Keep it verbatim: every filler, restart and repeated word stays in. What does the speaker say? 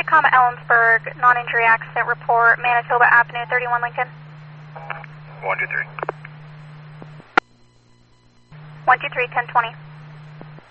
Tacoma Ellensburg, non-injury accident report, Manitoba Avenue, thirty-one Lincoln. one two three. one two three, ten twenty.